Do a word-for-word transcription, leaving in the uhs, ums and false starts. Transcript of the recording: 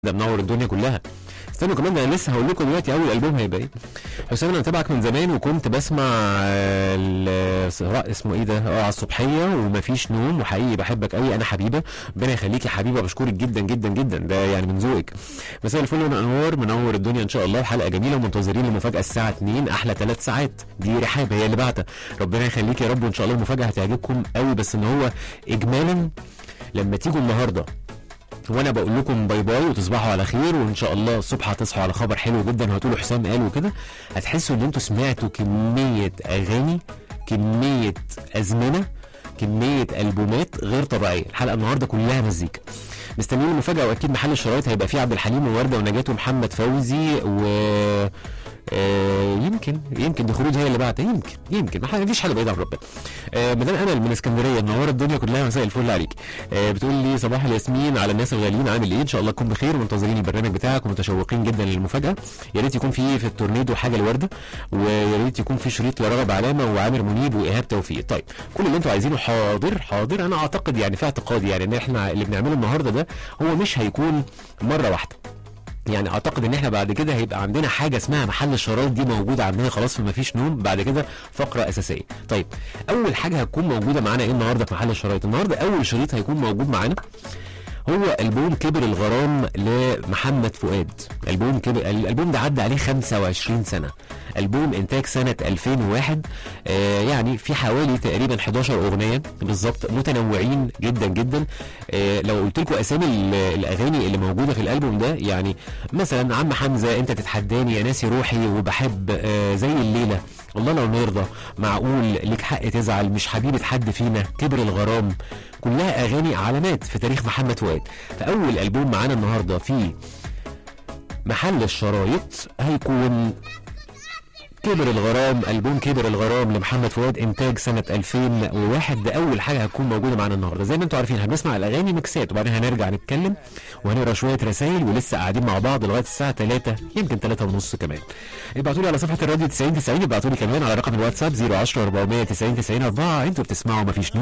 ده منور الدنيا كلها. استنوا كمان، ده انا لسه هقول لكم دلوقتي اول البوم هيبقى ايه. حسام انا متابعك من زمان وكنت بسمع اسمه ايه ده اه على الصبحيه ومفيش نوم، وحقيقي بحبك قوي. انا حبيبه، ربنا يخليكي يا حبيبه، بشكرك جدا جدا جدا، ده يعني من ذوقك. مساء الفل وانا انوار، منور الدنيا ان شاء الله. حلقه جميله ومنتظرين المفاجاه الساعه اتنين، احلى ثلاث ساعات. دي رحاب هي اللي بعتها، ربنا يخليكي يا رب، وان شاء الله المفاجاه هتعجبكم قوي. بس ان هو اجمالا لما تيجوا النهارده وانا بقول لكم باي باي وتصبحوا على خير، وان شاء الله الصبح هتصحوا على خبر حلو جدا وهتقولوا حسام قال وكده، هتحسوا ان انتوا سمعتوا كميه اغاني، كميه ازمنه، كميه البومات غير طبيعيه. الحلقه النهارده كلها مزيكا. مستنيين المفاجاه، واكيد محل الشرايط هيبقى فيه عبد الحليم وورده ونجاة ومحمد فوزي و آه يمكن يمكن دي خروج هي اللي بعتها، يمكن يمكن ما فيش حاجه بعيده عن ربنا. آه مدام انا من اسكندريه، منوره الدنيا كلها، مساء الفل عليك. آه بتقول لي صباح الياسمين على الناس الغاليين، عامل ايه؟ ان شاء الله تكون بخير، ومنتظرين البرنامج بتاعك ومتشوقين جدا للمفاجاه. يا ريت يكون في في التورنيدو حاجه لورده، ويا ريت يكون في شريط لرغب علامه وعامر منيب وايهاب توفيق. طيب كل اللي انتوا عايزينه حاضر حاضر. انا اعتقد يعني في اعتقادي يعني ان احنا اللي بنعمله النهارده ده هو مش هيكون مره واحده، يعني اعتقد ان احنا بعد كده هيبقى عندنا حاجه اسمها محل الشرايط، دي موجوده عندنا خلاص في مفيش نوم، بعد كده فقره اساسيه. طيب اول حاجه هتكون موجوده معانا ايه النهارده في محل الشرايط؟ النهارده اول شريط هيكون موجود معانا هو البوم كبر الغرام لمحمد فؤاد. البوم كبر، الالبوم ده عدى عليه خمسة وعشرين سنه، البوم انتاج سنه ألفين وواحد. آه يعني في حوالي تقريبا حداشر اغنيه بالظبط، متنوعين جدا جدا. آه لو قلت لكم اسامي الاغاني اللي موجوده في الالبوم ده، يعني مثلا عم حمزه، انت تتحداني، يا ناسي روحي، وبحب، آه زي الليله، والله لو نرضى، معقول، ليك حق تزعل، مش حبيبه حد فينا، كبر الغرام، كلها اغاني علامات في تاريخ محمد فؤاد. فاول البوم معانا النهارده في محل الشرايط هيكون كبر الغرام، البوم كبر الغرام لمحمد فؤاد، انتاج سنه ألفين وواحد. ده اول حاجه هتكون موجوده معانا النهارده. زي ما انتم عارفين هنسمع الاغاني ميكسات، وبعدين هنرجع نتكلم وهنقرا شويه رسائل، ولسه قاعدين مع بعض لغايه الساعه تلاتة، يمكن تلاتة ونص كمان. ابعتوا لي على صفحه الراديو تسعين تسعين، ابعتوا لي كمان على رقم الواتساب صفر عشرة أربعمية تسعين تسعين أربعة. انتوا بتسمعوا مفيش نوم.